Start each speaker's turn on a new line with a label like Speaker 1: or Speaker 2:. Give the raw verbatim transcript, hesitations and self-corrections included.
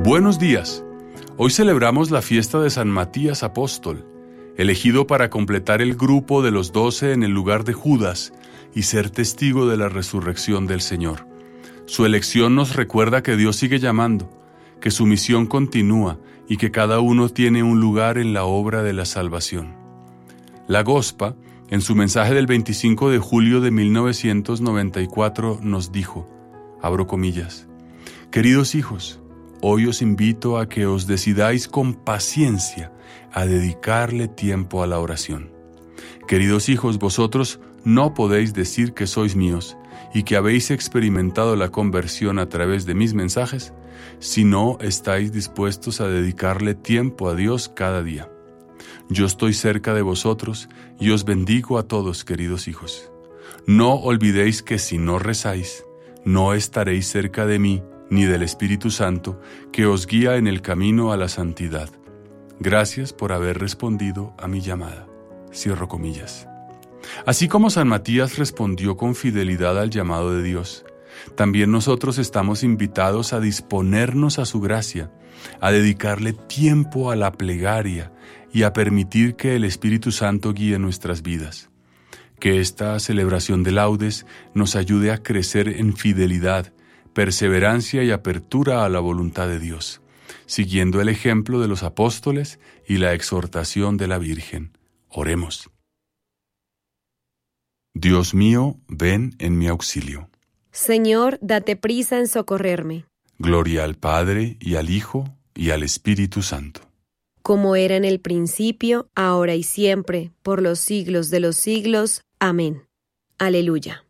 Speaker 1: Buenos días. Hoy celebramos la fiesta de San Matías Apóstol, elegido para completar el grupo de los doce en el lugar de Judas y ser testigo de la resurrección del Señor. Su elección nos recuerda que Dios sigue llamando, que su misión continúa y que cada uno tiene un lugar en la obra de la salvación. La Gospa, en su mensaje del veinticinco de julio de mil novecientos noventa y cuatro, nos dijo, abro comillas, «Queridos hijos, hoy os invito a que os decidáis con paciencia a dedicarle tiempo a la oración. Queridos hijos, vosotros no podéis decir que sois míos y que habéis experimentado la conversión a través de mis mensajes si no estáis dispuestos a dedicarle tiempo a Dios cada día. Yo estoy cerca de vosotros y os bendigo a todos, queridos hijos. No olvidéis que si no rezáis, no estaréis cerca de mí ni del Espíritu Santo, que os guía en el camino a la santidad. Gracias por haber respondido a mi llamada». Cierro comillas. Así como San Matías respondió con fidelidad al llamado de Dios, también nosotros estamos invitados a disponernos a su gracia, a dedicarle tiempo a la plegaria y a permitir que el Espíritu Santo guíe nuestras vidas. Que esta celebración de laudes nos ayude a crecer en fidelidad, perseverancia y apertura a la voluntad de Dios, siguiendo el ejemplo de los apóstoles y la exhortación de la Virgen. Oremos. Dios mío, ven en mi auxilio.
Speaker 2: Señor, date prisa en socorrerme.
Speaker 1: Gloria al Padre, y al Hijo, y al Espíritu Santo.
Speaker 2: Como era en el principio, ahora y siempre, por los siglos de los siglos. Amén. Aleluya.